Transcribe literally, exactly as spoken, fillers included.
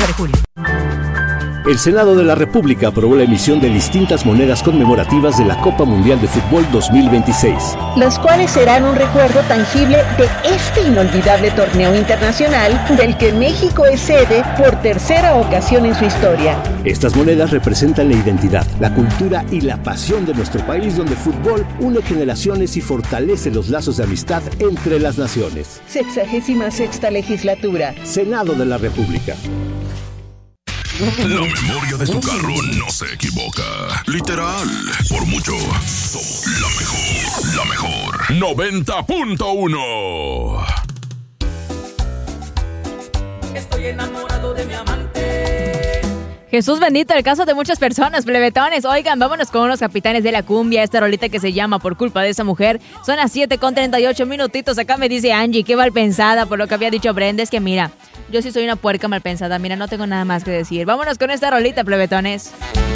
de julio. El Senado de la República aprobó la emisión de distintas monedas conmemorativas de la Copa Mundial de Fútbol dos mil veintiséis. Las cuales serán un recuerdo tangible de este inolvidable torneo internacional del que México es sede por tercera ocasión en su historia. Estas monedas representan la identidad, la cultura y la pasión de nuestro país, donde el fútbol une generaciones y fortalece los lazos de amistad entre las naciones. Sexagésima sexta legislatura. Senado de la República. La memoria de tu carro no se equivoca. Literal. Por mucho, somos la mejor. La mejor. noventa punto uno. Estoy enamorado de mi amante. Jesús bendito, el caso de muchas personas, plebetones. Oigan, vámonos con unos capitanes de la cumbia. Esta rolita que se llama Por culpa de esa mujer. Son las siete con treinta y ocho minutitos. Acá me dice Angie, qué mal pensada por lo que había dicho Brenda. Es que mira, yo sí soy una puerca mal pensada. Mira, no tengo nada más que decir. Vámonos con esta rolita, plebetones.